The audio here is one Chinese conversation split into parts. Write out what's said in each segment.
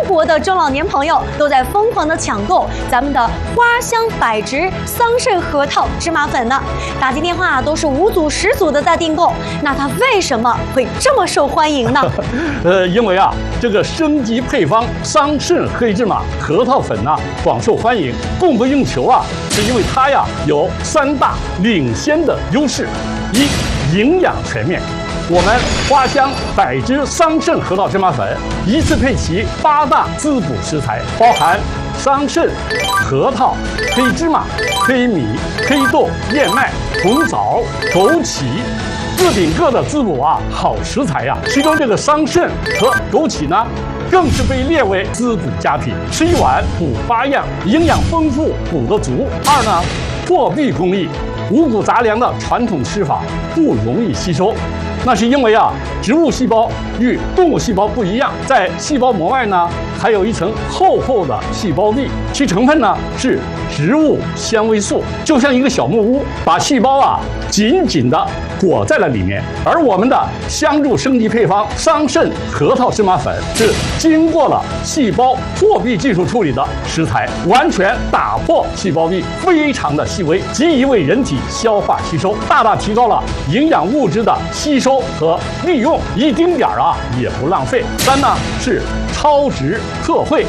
国的中老年朋友都在疯狂的抢购咱们的花香百植桑葚核桃芝麻粉呢。打进电话都是5组10组的在订购，那它为什么会这么受欢迎呢？ 因为这个升级配方桑葚黑芝麻核桃粉广受欢迎，供不应求是因为它有3大领先的优势：一，营养全面。我们花香百植桑葚核桃芝麻粉一次配齐8大滋补食材，包含桑葚、核桃、黑芝麻、黑米、黑豆、燕麦、红枣、枸杞，各顶各的滋补好食材其中这个桑葚和枸杞呢，更是被列为滋补佳品，吃一碗补8样，营养丰富，补得足。2呢，破壁工艺，五谷杂粮的传统吃法不容易吸收。那是因为植物细胞与动物细胞不一样，在细胞膜外呢，还有一层厚厚的细胞壁，其成分呢是植物纤维素，就像一个小木屋，把细胞紧紧地裹在了里面。而我们的香助升级配方桑葚核桃芝麻粉是经过了细胞破壁技术处理的食材，完全打破细胞壁，非常的细微，极易为人体消化吸收，大大提高了营养物质的吸收和利用，一丁点也不浪费。3呢是超值特惠。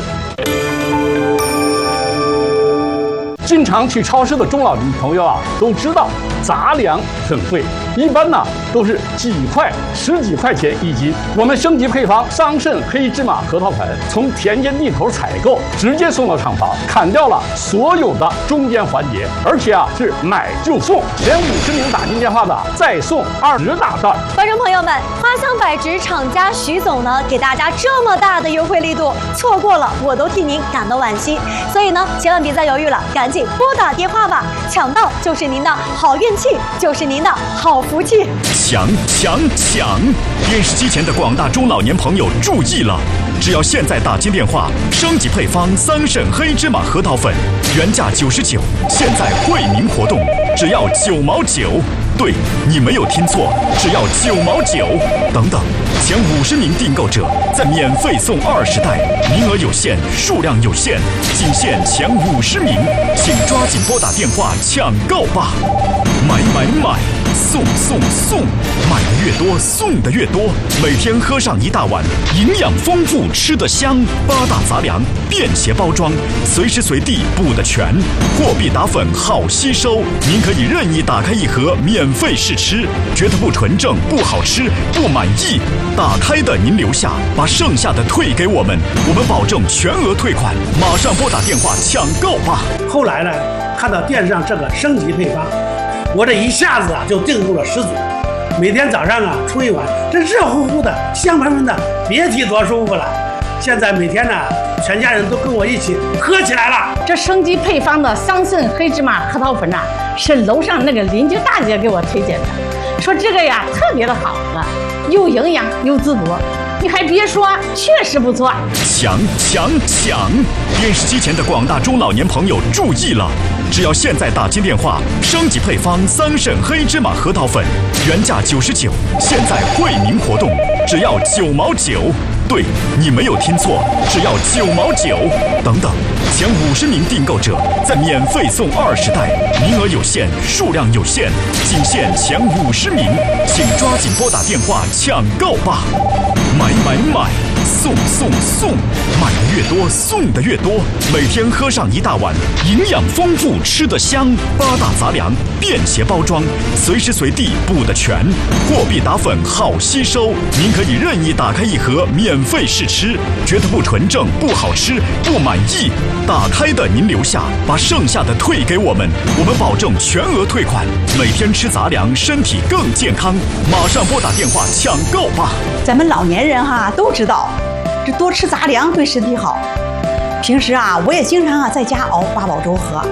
经常去超市的中老年朋友都知道杂粮很贵，一般呢都是几块、10几块钱一斤。我们升级配方桑葚黑芝麻核桃粉，从田间地头采购，直接送到厂房，砍掉了所有的中间环节，而且是买就送，前50名打进电话的再送20大袋。 观众朋友们，花香百植厂家徐总呢给大家这么大的优惠力度，错过了我都替您感到惋惜。所以呢，千万别再犹豫了，赶紧拨打电话吧，抢到就是您的好运气，就是您的好福气。 抢！电视机前的广大中老年朋友注意了，只要现在打进电话，升级配方桑葚黑芝麻核桃粉原价99，现在惠民活动只要9毛9。对，你没有听错，只要9毛9。等等，前50名订购者再免费送20袋，名额有限，数量有限，仅限前50名，请抓紧拨打电话抢购吧！买，送，买的越多，送的越多。每天喝上1大碗，营养丰富，吃得香。8大杂粮，便携包装，随时随地补得全。货币打粉好吸收，您可以任意打开1盒免费试吃，觉得不纯正、不好吃、不满意，打开的您留下，把剩下的退给我们，我们保证全额退款。马上拨打电话抢购吧！ 后来呢，看到电视上这个升级配方，我这一下子就订购了10组，每天早上冲一碗，这热乎乎的、香喷喷的，别提多舒服了。现在每天呢，全家人都跟我一起喝起来了。 这升级配方的桑葚黑芝麻核桃粉是楼上那个邻居大姐给我推荐的，说这个特别的好喝，又营养又滋补。你还别说，确实不错。 抢！电视机前的广大中老年朋友注意了，只要现在打进电话，升级配方桑葚黑芝麻核桃粉原价99，现在惠民活动只要9毛9。对，你没有听错，只要9毛9。等等，前50名订购者再免费送20袋，名额有限，数量有限，仅限前50名，请抓紧拨打电话抢购吧！买，送，买的越多，送的越多。每天喝上1大碗，营养丰富，吃得香。8大杂粮，便携包装，随时随地补得全。货币打粉好吸收，您可以任意打开1盒免费试吃，觉得不纯正、不好吃、不满意，打开的您留下，把剩下的退给我们，我们保证全额退款。每天吃杂粮，身体更健康。马上拨打电话抢购吧！ 咱们老年人都知道，这多吃杂粮对身体好。平时我也经常在家熬八宝粥喝。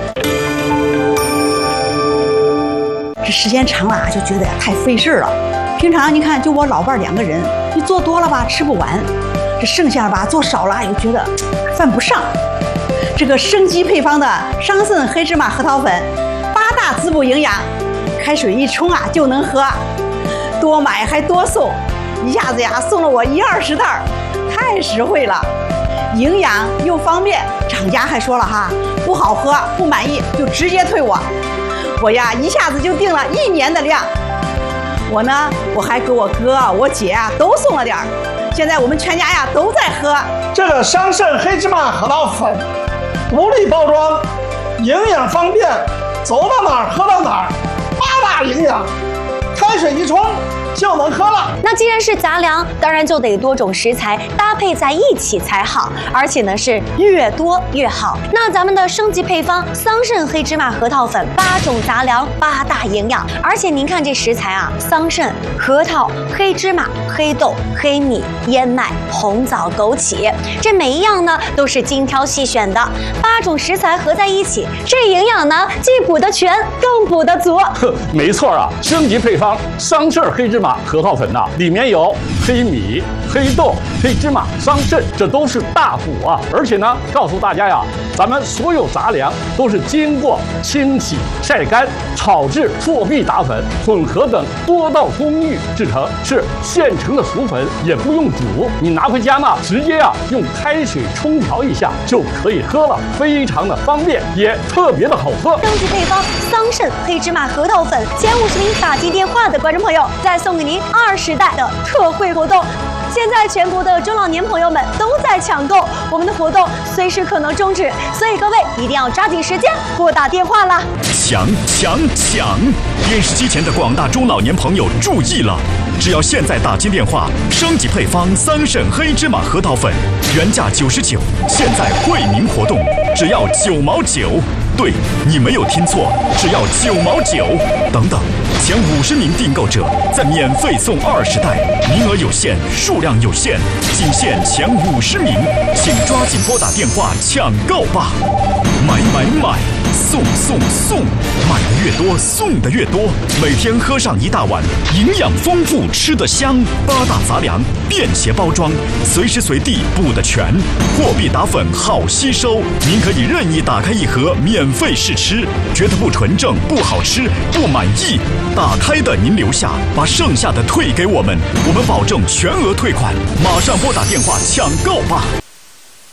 这时间长了就觉得太费事了。平常你看，就我老伴2个人，你做多了吃不完，这剩下做少了又觉得犯不上。这个升级配方的桑葚黑芝麻核桃粉，8大滋补营养，开水一冲就能喝，多买还多送，一下子送了我20袋，太实惠了。 营养又方便。厂家还说了哈，不好喝不满意就直接退我。我呀一下子就订了1年的量。我呢，我还给我哥我姐啊都送了点儿。现在我们全家呀都在喝这个桑葚黑芝麻核桃粉，独立包装，营养方便，走到哪儿喝到哪儿，8大营养，开水一冲就能喝了。 那既然是杂粮，当然就得多种食材搭配在一起才好，而且呢是越多越好。那咱们的升级配方桑葚黑芝麻核桃粉，8种杂粮，8大营养。而且您看这食材啊，桑葚、核桃、黑芝麻、黑豆、黑米、燕麦、红枣、枸杞，这每一样呢都是精挑细选的。8种食材合在一起，这营养呢既补得全，更补得足。 没错啊，升级配方桑葚黑芝麻核桃粉呐，里面有黑米、黑豆、黑芝麻、桑葚，这都是大补啊！而且呢，告诉大家呀，咱们所有杂粮都是经过清洗、晒干、炒制、作弊打粉、混合等多道工艺制成，是现成的熟粉，也不用煮，你拿回家呢，直接用开水冲调一下就可以喝了，非常的方便，也特别的好喝。 升级配方桑葚黑芝麻核桃粉，前50名打进电话的观众朋友，再送给您20袋的特惠活动。现在全国的中老年朋友们都在抢购，我们的活动随时可能终止，所以各位一定要抓紧时间拨打电话啦！ 抢！电视机前的广大中老年朋友注意了，只要现在打进电话，升级配方桑葚黑芝麻核桃粉，原价99，现在惠民活动只要9毛9。对，你没有听错，只要9毛9。等等，前50名订购者再免费送20袋，名额有限，数量有限，仅限前50名，请抓紧拨打电话抢购吧！买，送，买的越多，送的越多，每天喝上1大碗，营养丰富，吃得香。8大杂粮，便携包装，随时随地补得全，货币打粉好吸收，您可以任意打开1盒免费试吃，觉得不纯正、不好吃、不满意，打开的您留下，把剩下的退给我们，我们保证全额退款。马上拨打电话抢购吧！